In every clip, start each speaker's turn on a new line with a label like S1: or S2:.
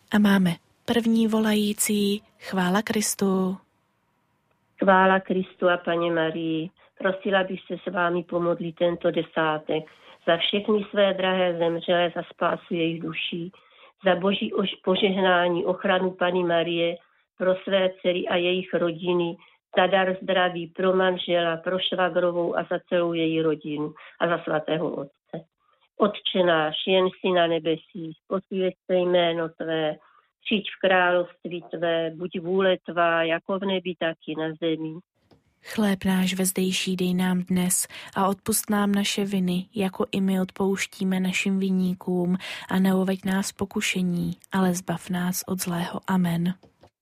S1: A máme první volající. Chvála Kristu.
S2: Chvála Kristu a Paně Marii. Prosila bych se s vámi pomodlit tento desátek za všechny své drahé zemřelé, za spásu jejich duší, za boží požehnání, ochranu Panny Marie, pro své dcery a jejich rodiny, za dar zdraví pro manžela, pro švagrovou a za celou její rodinu a za svatého Otce. Otče náš, jen jsi na nebesích, posvěť se jméno tvé, přijď v království tvé, buď vůle tvá, jako v nebi, tak i na zemi.
S1: Chléb náš vezdejší dej nám dnes a odpusť nám naše viny, jako i my odpouštíme našim viníkům, a neuveď nás v pokušení, ale zbav nás od zlého. Amen.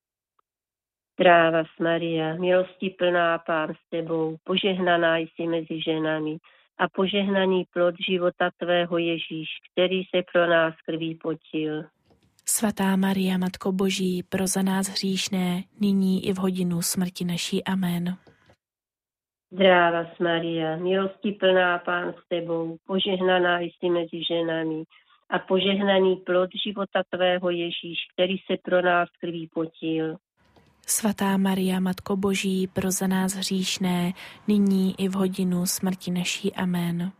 S2: Zdráva Maria, milosti plná, Pán s tebou, požehnaná jsi mezi ženami a požehnaný plod života tvého Ježíš, který se pro nás krví potil.
S1: Svatá Maria, Matko Boží, pro za nás hříšné, nyní i v hodinu smrti naší. Amen.
S2: Zdráva Maria, milosti plná, Pán s tebou, požehnaná jsi mezi ženami a požehnaný plod života tvého Ježíš, který se pro nás krví potil.
S1: Svatá Maria, Matko Boží, pro za nás hříšné, nyní i v hodinu smrti naší. Amen.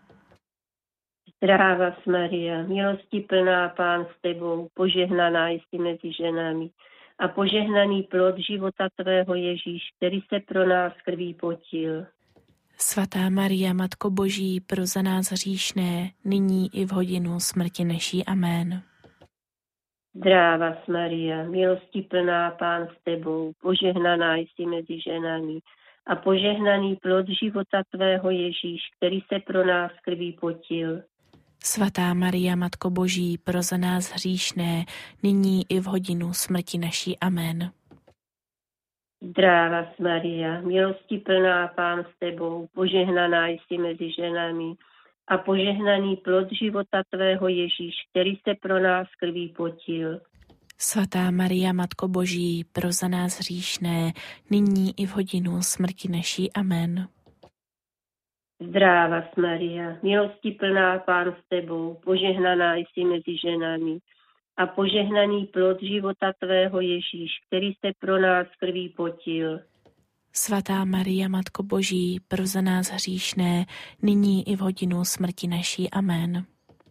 S2: Zdráva Maria, milosti plná, Pán s tebou, požehnaná jsi mezi ženami a požehnaný plod života tvého Ježíš, který se pro nás krví potil.
S1: Svatá Maria, Matko Boží, pro za nás hříšné, nyní i v hodinu smrti naší. Amen.
S2: Zdráva Maria, milosti plná, Pán s tebou, požehnaná jsi mezi ženami a požehnaný plod života tvého Ježíš, který se pro nás krví potil.
S1: Svatá Maria, Matko Boží, pro za nás hříšné, nyní i v hodinu smrti naší. Amen.
S2: Zdráva Maria, milosti plná, Pán s tebou, požehnaná jsi mezi ženami a požehnaný plod života tvého Ježíš, který se pro nás krví potil.
S1: Svatá Maria, Matko Boží, pro za nás hříšné, nyní i v hodinu smrti naší. Amen.
S2: Zdráva Maria, milosti plná, Pán s tebou, požehnaná jsi mezi ženami a požehnaný plod života tvého Ježíš, který se pro nás krví potil.
S1: Svatá Maria, Matko Boží, pro za nás hříšné, nyní i v hodinu smrti naší. Amen.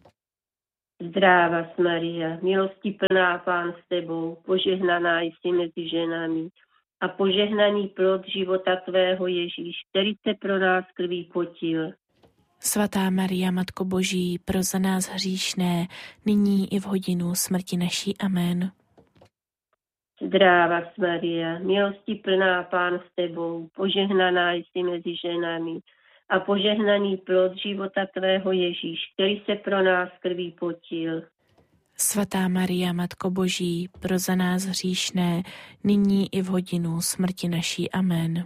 S2: Zdráva Maria, milosti plná, Pán s tebou, požehnaná jsi mezi ženami a požehnaný plod života tvého Ježíš, který se pro nás krví potil.
S1: Svatá Maria, Matko Boží, pro za nás hříšné, nyní i v hodinu smrti naší. Amen.
S2: Zdráva Maria, milosti plná, Pán s tebou, požehnaná jsi mezi ženami a požehnaný plod života tvého Ježíš, který se pro nás krví potil.
S1: Svatá Maria, Matko Boží, pro za nás hříšné, nyní i v hodinu smrti naší. Amen.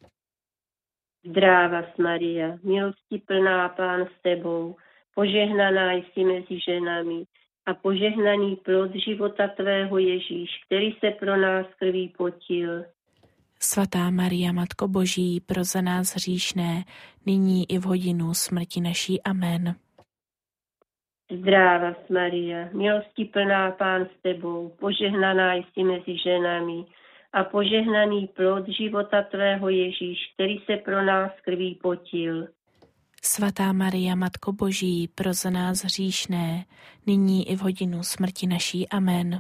S2: Zdráva Maria, milosti plná, Pán s tebou, požehnaná jsi mezi ženami a požehnaný plod života tvého Ježíš, který se pro nás krví potil.
S1: Svatá Maria, Matko Boží, pro za nás hříšné, nyní i v hodinu smrti naší. Amen.
S2: Zdráva Maria, milosti plná, Pán s tebou, požehnaná jsi mezi ženami a požehnaný plod života tvého Ježíš, který se pro nás krví potil.
S1: Svatá Maria, Matko Boží, pro za nás hříšné, nyní i v hodinu smrti naší. Amen.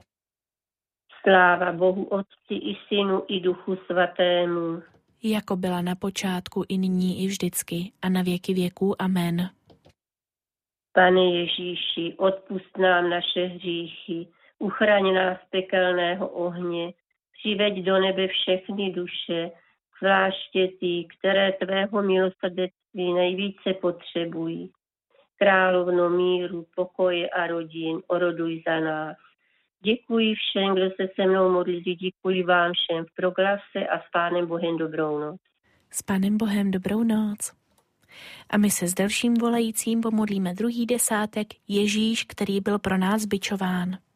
S2: Sláva Bohu Otci i Synu i Duchu Svatému.
S1: Jako byla na počátku, i nyní, i vždycky, a na věky věků. Amen.
S2: Pane Ježíši, odpusť nám naše hříchy, uchraň nás pekelného ohně, přiveď do nebe všechny duše, zvláště ty, které tvého milosrdenství nejvíce potřebují. Královno míru, pokoje a rodin, oroduj za nás. Děkuji všem, kdo se se mnou modlí, děkuji vám všem v proglase a s Pánem Bohem dobrou noc.
S1: S Pánem Bohem dobrou noc. A my se s dalším volajícím pomodlíme druhý desátek, Ježíš, který byl pro nás bičován.